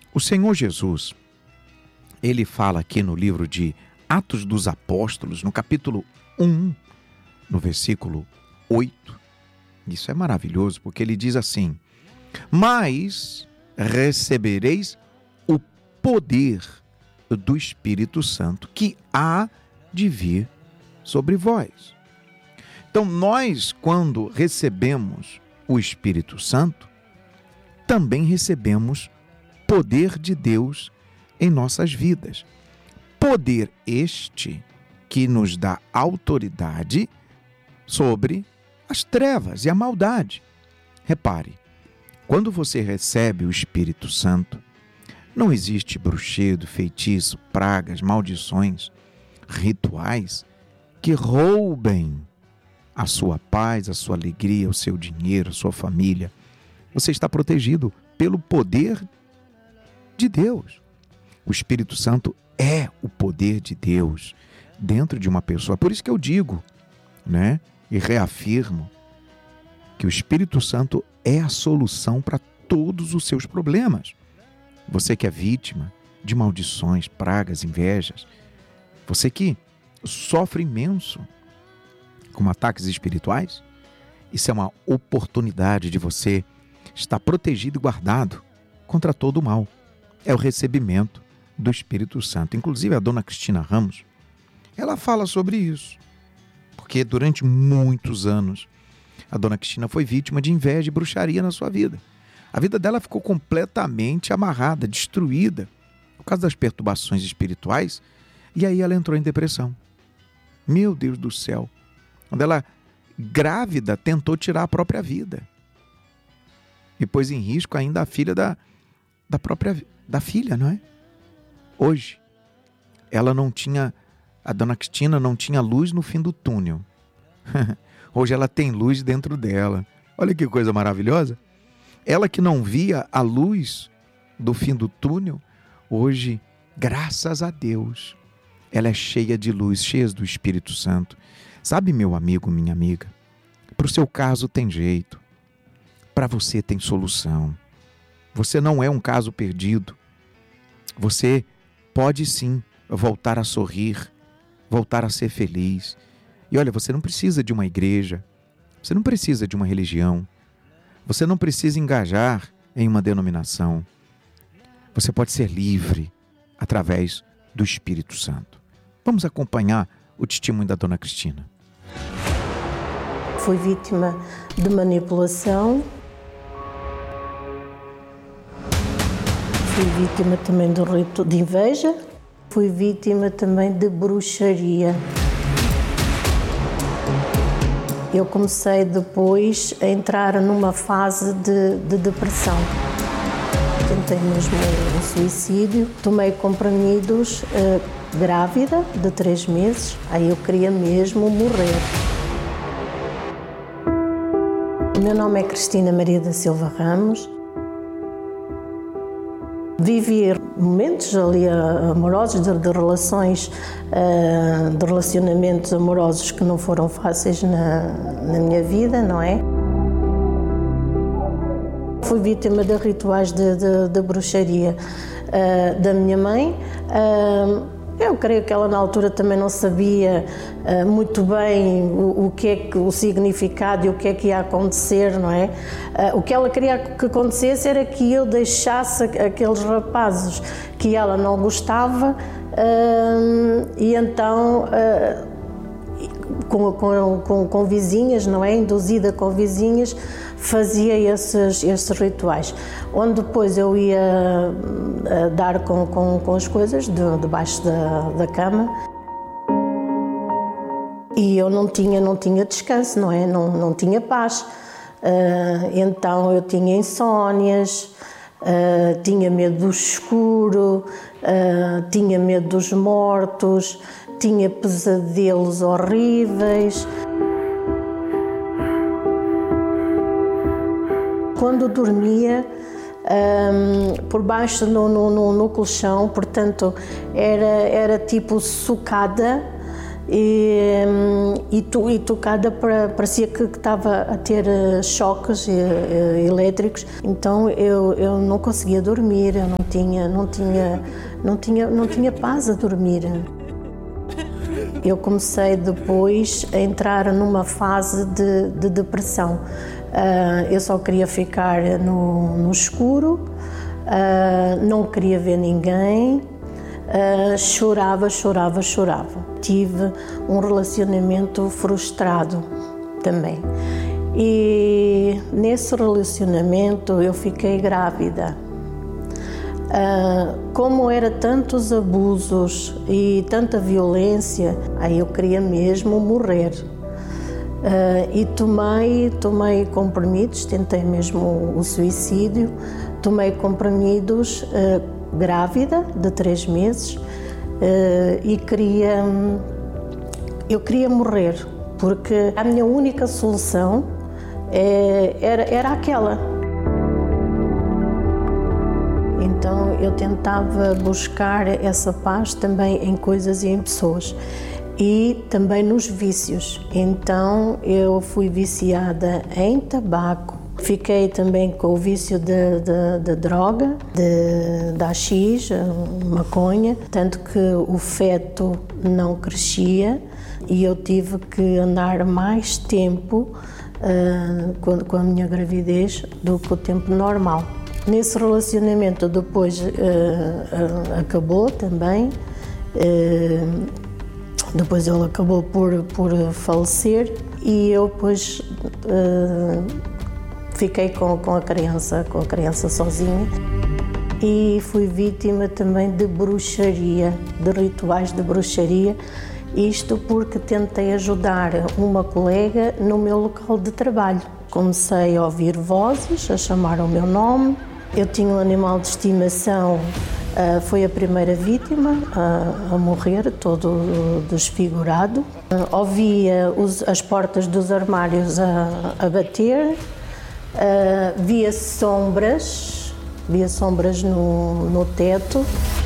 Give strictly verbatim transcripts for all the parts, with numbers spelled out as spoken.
O Senhor Jesus, ele fala aqui no livro de Atos dos Apóstolos, no capítulo um, no versículo oito. Isso é maravilhoso, porque ele diz assim: mas recebereis o poder do Espírito Santo que há de vir sobre vós. Então, nós, quando recebemos o Espírito Santo, também recebemos poder de Deus em nossas vidas. Poder este que nos dá autoridade sobre as trevas e a maldade. Repare, quando você recebe o Espírito Santo, não existe bruxedo, feitiço, pragas, maldições, rituais que roubem a sua paz, a sua alegria, o seu dinheiro, a sua família. Você está protegido pelo poder de Deus. O Espírito Santo é o poder de Deus dentro de uma pessoa. Por isso que eu digo, né, e reafirmo que o Espírito Santo é a solução para todos os seus problemas. Você que é vítima de maldições, pragas, invejas, você que sofre imenso com ataques espirituais, isso é uma oportunidade de você estar protegido e guardado contra todo o mal. É o recebimento do Espírito Santo. Inclusive a dona Cristina Ramos, ela fala sobre isso, porque durante muitos anos a dona Cristina foi vítima de inveja e bruxaria na sua vida. A vida dela ficou completamente amarrada, destruída, por causa das perturbações espirituais, e aí ela entrou em depressão. Meu Deus do céu! Quando ela, grávida, tentou tirar a própria vida. E pôs em risco ainda a filha da, da própria da filha, não é? Hoje, ela não tinha, a dona Cristina não tinha luz no fim do túnel. Hoje ela tem luz dentro dela. Olha que coisa maravilhosa. Ela que não via a luz do fim do túnel, hoje, graças a Deus, ela é cheia de luz, cheia do Espírito Santo. Sabe, meu amigo, minha amiga, para o seu caso tem jeito, para você tem solução. Você não é um caso perdido. Você pode sim voltar a sorrir, voltar a ser feliz. E olha, você não precisa de uma igreja, você não precisa de uma religião, você não precisa engajar em uma denominação. Você pode ser livre através do Espírito Santo. Vamos acompanhar o testemunho da dona Cristina. Fui vítima de manipulação. Fui vítima também do rito de inveja. Fui vítima também de bruxaria. Eu comecei depois a entrar numa fase de, de depressão. Tentei mesmo um suicídio. Tomei comprimidos uh, grávida de três meses. Aí eu queria mesmo morrer. O meu nome é Cristina Maria da Silva Ramos. Vivi momentos ali amorosos, de, de relações, de relacionamentos amorosos que não foram fáceis na, na minha vida, não é? Fui vítima de rituais de, de, de bruxaria uh, da minha mãe. Uh, eu creio que ela na altura também não sabia uh, muito bem o, o que é que o significado e o que é que ia acontecer, não é? Uh, o que ela queria que acontecesse era que eu deixasse aqueles rapazes que ela não gostava uh, e então uh, com, com, com, com vizinhas, não é? Induzida com vizinhas, fazia esses, esses rituais, onde depois eu ia uh, dar com, com, com as coisas de, debaixo da, da cama e eu não tinha, não tinha descanso, não é? Não, não tinha paz. Uh, então eu tinha insónias, uh, tinha medo do escuro, uh, tinha medo dos mortos, tinha pesadelos horríveis. Quando dormia, um, por baixo no, no, no, no colchão, portanto, era, era tipo socada e, e, to, e tocada para, parecia que estava a ter choques elétricos, então eu, eu não conseguia dormir, eu não tinha, não tinha, não tinha, não tinha paz a dormir. Eu comecei depois a entrar numa fase de, de depressão. Uh, eu só queria ficar no, no escuro, uh, não queria ver ninguém, uh, chorava, chorava, chorava. Tive um relacionamento frustrado também. E nesse relacionamento eu fiquei grávida. Uh, como era tantos abusos e tanta violência, aí eu queria mesmo morrer. Uh, e tomei, tomei comprimidos, tentei mesmo o suicídio, tomei comprimidos uh, grávida de três meses uh, e queria, eu queria morrer, porque a minha única solução é, era, era aquela. Então eu tentava buscar essa paz também em coisas e em pessoas e também nos vícios. Então eu fui viciada em tabaco, fiquei também com o vício de, de, de droga, de, de haxixe, maconha, tanto que o feto não crescia e eu tive que andar mais tempo uh, com, com a minha gravidez do que o tempo normal. Nesse relacionamento depois uh, uh, acabou também, uh, depois ele acabou por, por falecer e eu depois uh, fiquei com, com a criança, com a criança sozinha e fui vítima também de bruxaria, de rituais de bruxaria, isto porque tentei ajudar uma colega no meu local de trabalho. Comecei a ouvir vozes, a chamar o meu nome. Eu tinha um animal de estimação, uh, foi a primeira vítima uh, a morrer, todo desfigurado. Uh, ouvia os, as portas dos armários a, a bater, uh, via sombras, via sombras no, no teto.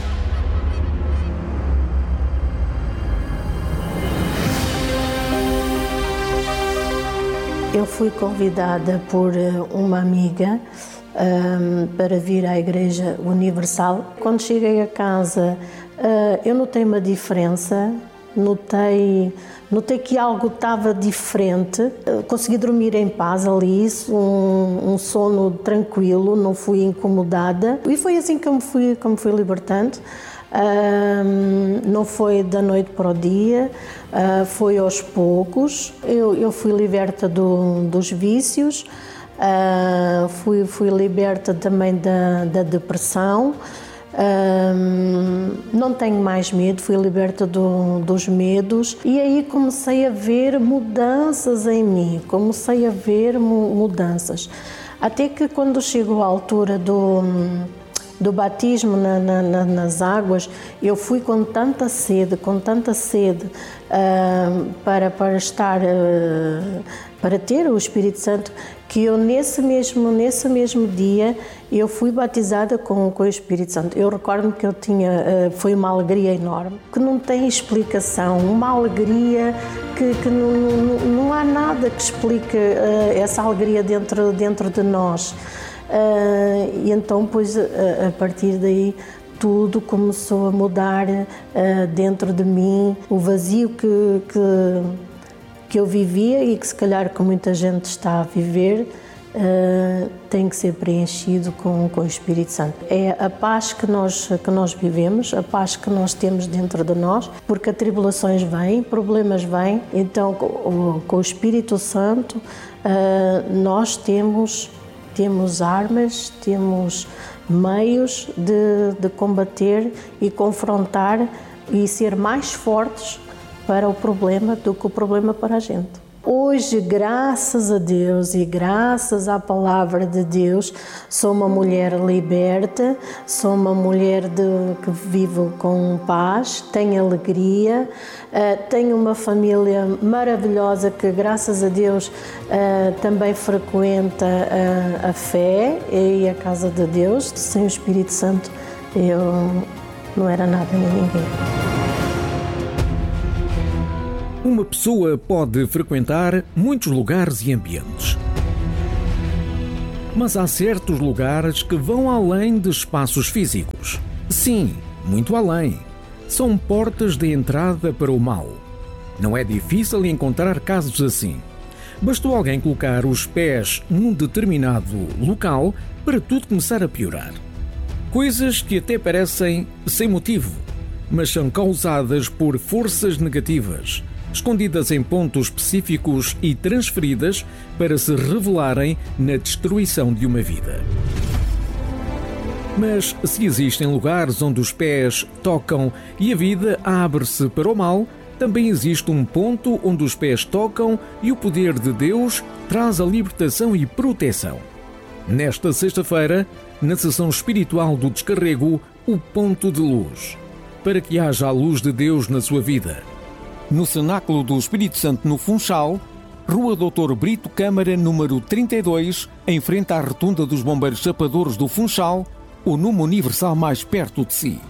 Eu fui convidada por uma amiga um, para vir à Igreja Universal. Quando cheguei a casa, uh, eu notei uma diferença, notei, notei que algo estava diferente. Uh, consegui dormir em paz ali, um, um sono tranquilo, não fui incomodada. E foi assim que eu me fui, que me fui libertando. Um, não foi da noite para o dia, uh, foi aos poucos. Eu, eu fui liberta do, dos vícios, uh, fui, fui liberta também da, da depressão. Um, não tenho mais medo, fui liberta do, dos medos e aí comecei a ver mudanças em mim, comecei a ver mudanças. Até que quando chegou a altura do... do batismo na, na, nas águas, eu fui com tanta sede, com tanta sede uh, para, para estar, uh, para ter o Espírito Santo, que eu nesse mesmo, nesse mesmo dia eu fui batizada com, com o Espírito Santo. Eu recordo-me que eu tinha, uh, foi uma alegria enorme, que não tem explicação, uma alegria que, que não, não, não há nada que explique uh, essa alegria dentro, dentro de nós. Uh, e então, pois, uh, a partir daí, tudo começou a mudar uh, dentro de mim. O vazio que, que, que eu vivia e que se calhar que muita gente está a viver uh, tem que ser preenchido com, com o Espírito Santo. É a paz que nós, que nós vivemos, a paz que nós temos dentro de nós, porque as tribulações vêm, problemas vêm, então com, com o Espírito Santo uh, nós temos Temos armas, temos meios de, de combater e confrontar e ser mais fortes para o problema do que o problema para a gente. Hoje, graças a Deus e graças à palavra de Deus, sou uma mulher liberta, sou uma mulher de, que vive com paz, tenho alegria, uh, tenho uma família maravilhosa que, graças a Deus, uh, também frequenta uh, a fé e a casa de Deus. Sem o Espírito Santo, eu não era nada nem ninguém. Uma pessoa pode frequentar muitos lugares e ambientes. Mas há certos lugares que vão além de espaços físicos. Sim, muito além. São portas de entrada para o mal. Não é difícil encontrar casos assim. Bastou alguém colocar os pés num determinado local para tudo começar a piorar. Coisas que até parecem sem motivo, mas são causadas por forças negativas, escondidas em pontos específicos e transferidas para se revelarem na destruição de uma vida. Mas se existem lugares onde os pés tocam e a vida abre-se para o mal, também existe um ponto onde os pés tocam e o poder de Deus traz a libertação e proteção. Nesta sexta-feira, na sessão espiritual do descarrego, o ponto de luz, para que haja a luz de Deus na sua vida. No Cenáculo do Espírito Santo no Funchal, Rua doutor Brito Câmara, número trinta e dois, em frente à Rotunda dos Bombeiros Chapadores do Funchal, o número universal mais perto de si.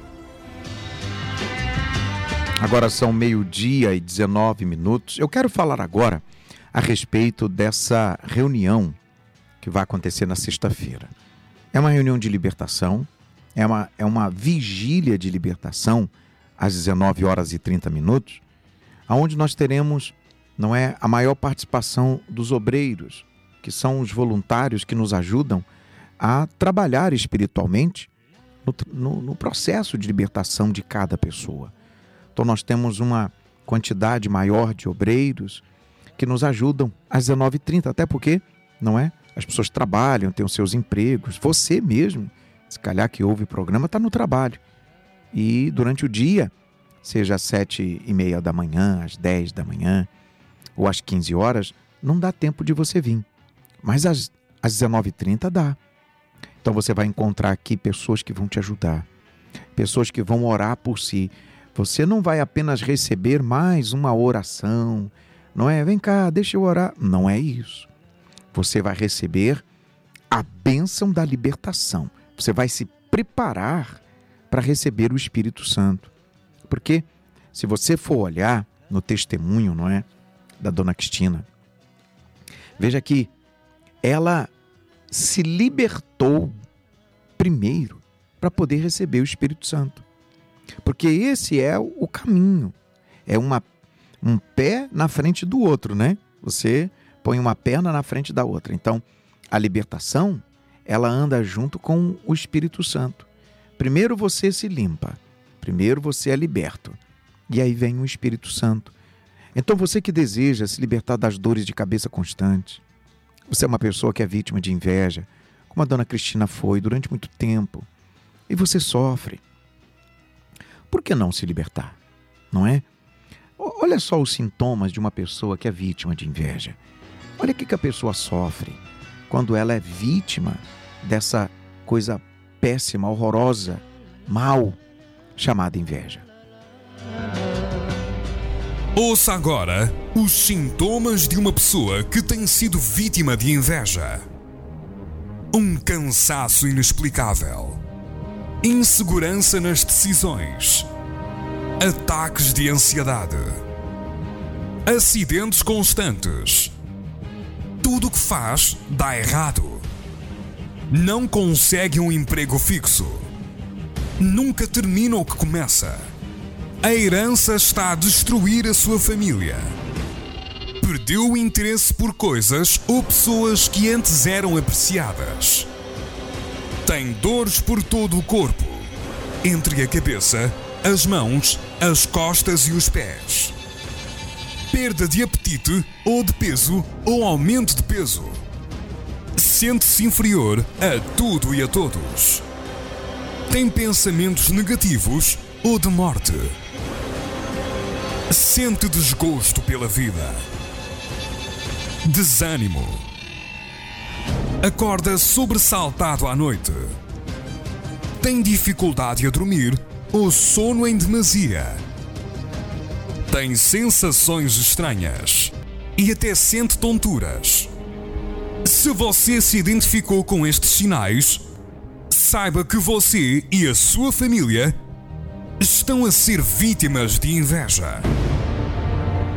Agora são meio-dia e dezenove minutos. Eu quero falar agora a respeito dessa reunião que vai acontecer na sexta-feira. É uma reunião de libertação, é uma, é uma vigília de libertação às dezenove horas e trinta minutos, onde nós teremos, não é, a maior participação dos obreiros, que são os voluntários que nos ajudam a trabalhar espiritualmente no, no, no processo de libertação de cada pessoa. Então nós temos uma quantidade maior de obreiros que nos ajudam às dezenove e trinta, até porque, não é? As pessoas trabalham, têm os seus empregos. Você mesmo, se calhar que ouve o programa, está no trabalho. E durante o dia, seja às sete e meia da manhã, às dez da manhã, ou às quinze horas, não dá tempo de você vir. Mas às, às dezenove e trinta dá. Então você vai encontrar aqui pessoas que vão te ajudar, pessoas que vão orar por si. Você não vai apenas receber mais uma oração, não é? Vem cá, deixa eu orar. Não é isso. Você vai receber a bênção da libertação. Você vai se preparar para receber o Espírito Santo. Porque se você for olhar no testemunho, não é, da Dona Cristina, veja que ela se libertou primeiro para poder receber o Espírito Santo. Porque esse é o caminho. É uma, um pé na frente do outro, né? Você põe uma perna na frente da outra. Então, a libertação, ela anda junto com o Espírito Santo. Primeiro você se limpa. Primeiro você é liberto. E aí vem o Espírito Santo. Então, você que deseja se libertar das dores de cabeça constantes, você é uma pessoa que é vítima de inveja, como a Dona Cristina foi durante muito tempo, e você sofre. Por que não se libertar? Não é? Olha só os sintomas de uma pessoa que é vítima de inveja. Olha o que a pessoa sofre quando ela é vítima dessa coisa péssima, horrorosa, mal, chamada inveja. Ouça agora os sintomas de uma pessoa que tem sido vítima de inveja. Um cansaço inexplicável. Insegurança nas decisões. Ataques de ansiedade. Acidentes constantes. Tudo o que faz dá errado. Não consegue um emprego fixo. Nunca termina o que começa. A herança está a destruir a sua família. Perdeu o interesse por coisas ou pessoas que antes eram apreciadas. Tem dores por todo o corpo, entre a cabeça, as mãos, as costas e os pés. Perda de apetite ou de peso ou aumento de peso. Sente-se inferior a tudo e a todos. Tem pensamentos negativos ou de morte. Sente desgosto pela vida. Desânimo. Acorda sobressaltado à noite. Tem dificuldade a dormir ou sono em demasia. Tem sensações estranhas e até sente tonturas. Se você se identificou com estes sinais, saiba que você e a sua família estão a ser vítimas de inveja.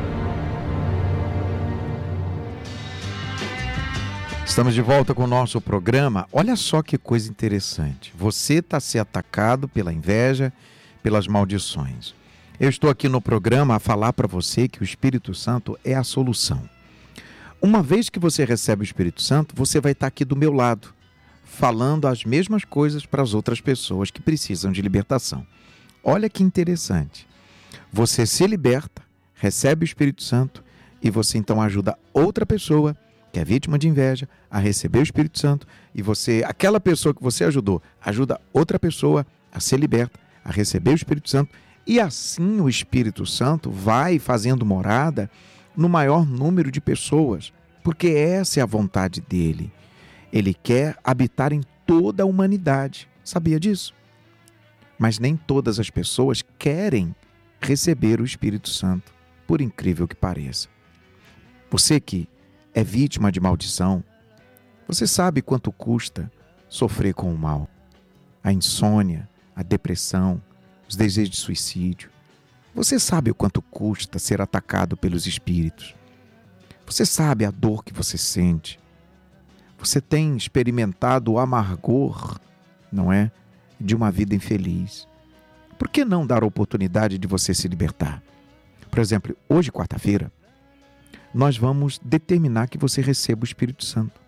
Estamos de volta com o nosso programa. Olha só que coisa interessante. Você está sendo atacado pela inveja, pelas maldições. Eu estou aqui no programa a falar para você que o Espírito Santo é a solução. Uma vez que você recebe o Espírito Santo, você vai estar aqui do meu lado, falando as mesmas coisas para as outras pessoas que precisam de libertação. Olha que interessante. Você se liberta, recebe o Espírito Santo e você então ajuda outra pessoa que é vítima de inveja a receber o Espírito Santo, e você, aquela pessoa que você ajudou, ajuda outra pessoa a ser liberta, a receber o Espírito Santo, e assim o Espírito Santo vai fazendo morada no maior número de pessoas, porque essa é a vontade dele. Ele quer habitar em toda a humanidade. Sabia disso? Mas nem todas as pessoas querem receber o Espírito Santo, por incrível que pareça. Você que é vítima de maldição, você sabe quanto custa sofrer com o mal. A insônia, a depressão, os desejos de suicídio. Você sabe o quanto custa ser atacado pelos espíritos. Você sabe a dor que você sente. Você tem experimentado o amargor, não é, de uma vida infeliz. Por que não dar a oportunidade de você se libertar? Por exemplo, hoje, quarta-feira, nós vamos determinar que você receba o Espírito Santo.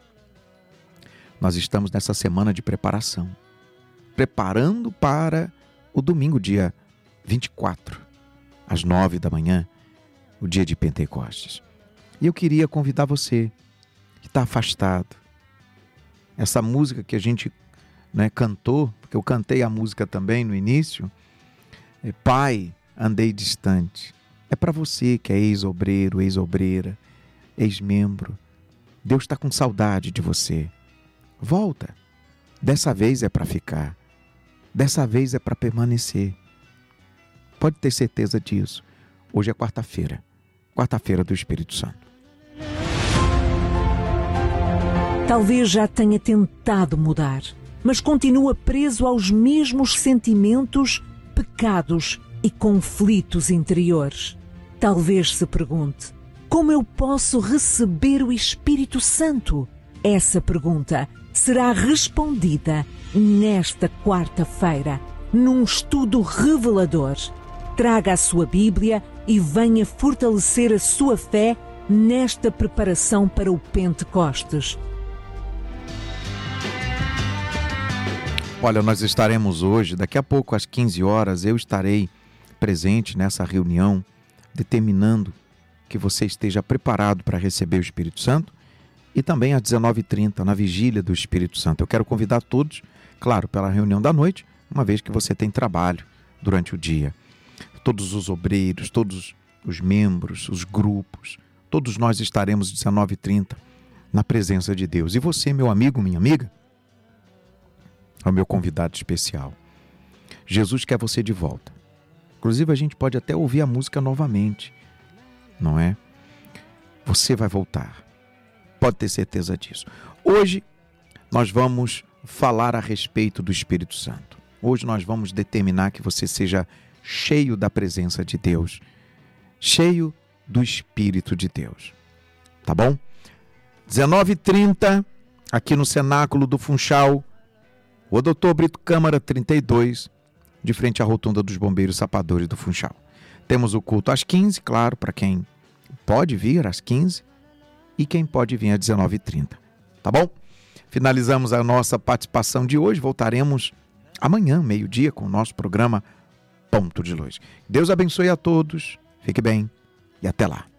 Nós estamos nessa semana de preparação, preparando para o domingo, dia vinte e quatro, às nove da manhã, o dia de Pentecostes. E eu queria convidar você que está afastado. Essa música que a gente, né, cantou, porque eu cantei a música também no início, é Pai, andei distante. É para você que é ex-obreiro, ex-obreira, ex-membro. Deus está com saudade de você. Volta. Dessa vez é para ficar. Dessa vez é para permanecer. Pode ter certeza disso. Hoje é quarta-feira. Quarta-feira do Espírito Santo. Talvez já tenha tentado mudar, mas continua preso aos mesmos sentimentos, pecados e conflitos interiores. Talvez se pergunte: como eu posso receber o Espírito Santo? Essa pergunta será respondida nesta quarta-feira, num estudo revelador. Traga a sua Bíblia e venha fortalecer a sua fé nesta preparação para o Pentecostes. Olha, nós estaremos hoje, daqui a pouco às quinze horas, eu estarei presente nessa reunião, determinando que você esteja preparado para receber o Espírito Santo, e também às dezenove e trinta, na vigília do Espírito Santo. Eu quero convidar todos, claro, pela reunião da noite, uma vez que você tem trabalho durante o dia. Todos os obreiros, todos os membros, os grupos, todos nós estaremos às dezenove e trinta na presença de Deus. E você, meu amigo, minha amiga, é o meu convidado especial. Jesus quer você de volta. Inclusive, a gente pode até ouvir a música novamente, não é? Você vai voltar. Pode ter certeza disso. Hoje, nós vamos falar a respeito do Espírito Santo. Hoje nós vamos determinar que você seja cheio da presença de Deus, cheio do Espírito de Deus. Tá bom? dezenove e trinta, aqui no Cenáculo do Funchal, o doutor Brito Câmara trinta e dois, de frente à rotunda dos Bombeiros Sapadores do Funchal. Temos o culto às quinze, claro, para quem pode vir às quinze e quem pode vir às dezenove e trinta. Tá bom? Finalizamos a nossa participação de hoje. Voltaremos amanhã, meio-dia, com o nosso programa Ponto de Luz. Deus abençoe a todos. Fique bem e até lá.